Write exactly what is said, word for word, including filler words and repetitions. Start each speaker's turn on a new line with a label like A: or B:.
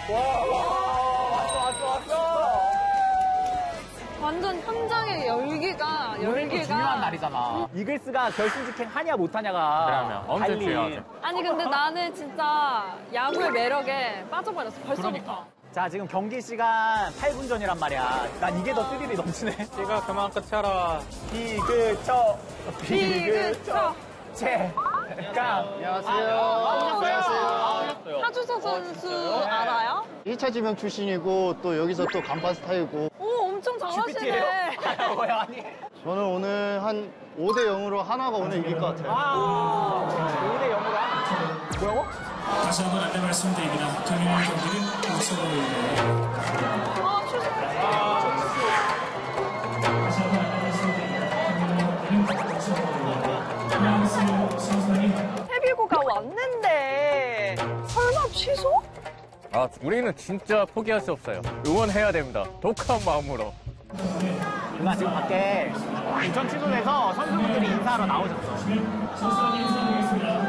A: 왔어, 왔어, 왔어.
B: 완전 현장의 열기가, 열기가.
A: 중요한 날이잖아. 이글스가 결승 직행 하냐 못하냐가.
C: 그러면 엄청 중요하죠.
B: 아니, 근데 나는 진짜 야구의 매력에 빠져버렸어, 벌써부터.
A: 그러니까. 자, 지금 경기 시간 팔 분 전이란 말이야. 난 이게 더 스릴이 넘치네.
C: 네가 그만 끝쳐라.
A: 비그쳐.
B: 비그쳐.
A: 제. 깡.
D: 안녕하세요.
B: 안녕하세요. 하주서 선수 알아요?
D: 일 차 지명 출신이고 또 여기서 또 간판 스타이고
B: 오, 엄청
A: 쥐피티예요?
B: 잘하시네.
A: 뭐야, 아니.
D: 저는 오늘 한 오 대 영으로 하나가 오늘 이길 것 같아요.
A: 아, 오 대 영으로 하나. 뭐라고?
E: 다시 한번 안내 말씀드립니다. 경기는 경기는 우승으로 인해
B: 아, 출신.
E: 다시 한번 안내 말씀드립니다. 경기는 우승으로 인해 김양수 선수님
B: 헤비고가 왔는데 설마 취소?
C: 아, 우리는 진짜 포기할 수 없어요. 응원해야 됩니다. 독한 마음으로.
A: 누나 지금 밖에 인천 취소해서 선수분들이 인사하러 나오셨어.
E: 선수님 인사드리겠습니다.